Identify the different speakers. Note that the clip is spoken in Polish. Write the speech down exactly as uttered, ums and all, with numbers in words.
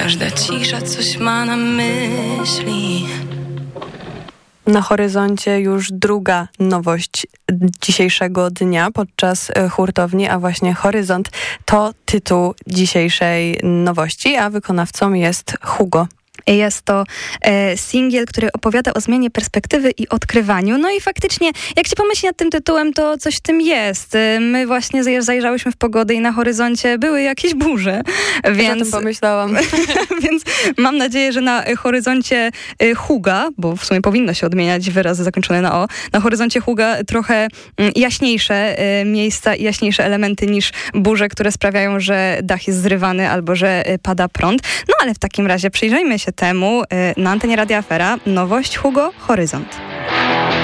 Speaker 1: Każda cisza coś ma na myśli.
Speaker 2: Na horyzoncie już druga nowość dzisiejszego dnia podczas hurtowni, a właśnie Horyzont to tytuł dzisiejszej nowości, a wykonawcą jest Hugo.
Speaker 3: Jest to e, singiel, który opowiada o zmianie perspektywy i odkrywaniu. No i faktycznie, jak się pomyśli nad tym tytułem, to coś w tym jest. E, my właśnie zajrzałyśmy w pogodę i na horyzoncie były jakieś burze. Więc,
Speaker 2: o tym pomyślałam.
Speaker 3: Więc mam nadzieję, że na horyzoncie e, Huga, bo w sumie powinno się odmieniać wyrazy zakończone na o, na horyzoncie Huga trochę m, jaśniejsze e, miejsca i jaśniejsze elementy niż burze, które sprawiają, że dach jest zrywany albo że e, pada prąd. No ale w takim razie przyjrzyjmy się temu na antenie Radia Afera. Nowość Hugo, Horyzont.